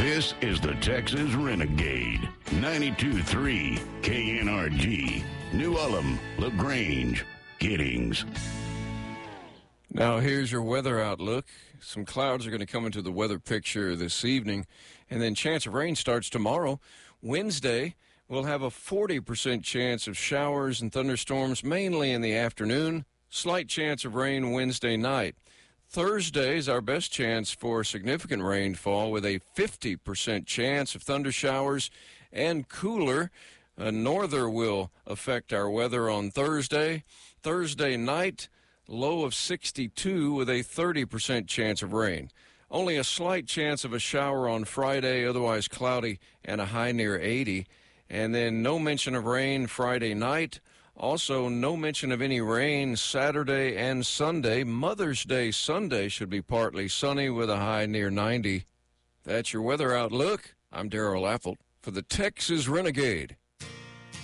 This is the Texas Renegade. 92.3 KNRG. New Ulm, LaGrange, Giddings. Now here's your weather outlook. Some clouds are going to come into the weather picture this evening, and then chance of rain starts tomorrow. Wednesday, we'll have a 40% chance of showers and thunderstorms, mainly in the afternoon. Slight chance of rain Wednesday night. Thursday is our best chance for significant rainfall with a 50% chance of thunder showers and cooler. A norther will affect our weather on Thursday. Thursday night, low of 62 with a 30% chance of rain. Only a slight chance of a shower on Friday, otherwise cloudy, and a high near 80. And then no mention of rain Friday night. Also, no mention of any rain Saturday and Sunday. Mother's Day Sunday should be partly sunny with a high near 90. That's your weather outlook. I'm Darrell Apple for the Texas Renegade.